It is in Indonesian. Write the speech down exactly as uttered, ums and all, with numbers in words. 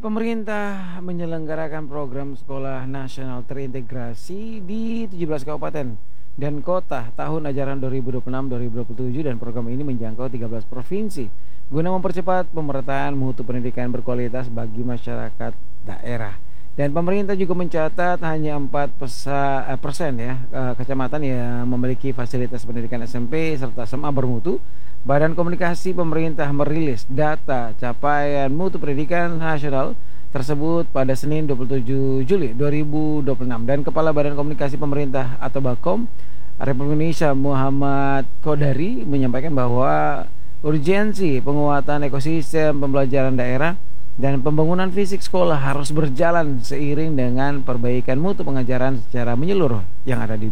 Pemerintah menyelenggarakan program sekolah nasional terintegrasi di tujuh belas kabupaten dan kota tahun ajaran dua ribu dua puluh enam dua ribu dua puluh tujuh dan program ini menjangkau tiga belas provinsi guna mempercepat pemerataan mutu pendidikan berkualitas bagi masyarakat daerah. Dan pemerintah juga mencatat hanya empat pesa- eh, persen ya eh, kecamatan yang memiliki fasilitas pendidikan S M P serta S M A bermutu. Badan Komunikasi Pemerintah merilis data capaian mutu pendidikan nasional tersebut pada Senin dua puluh tujuh Juli dua ribu dua puluh enam, dan Kepala Badan Komunikasi Pemerintah atau Bakom Republik Indonesia Muhammad Kodari menyampaikan bahwa urgensi penguatan ekosistem pembelajaran daerah dan pembangunan fisik sekolah harus berjalan seiring dengan perbaikan mutu pengajaran secara menyeluruh yang ada di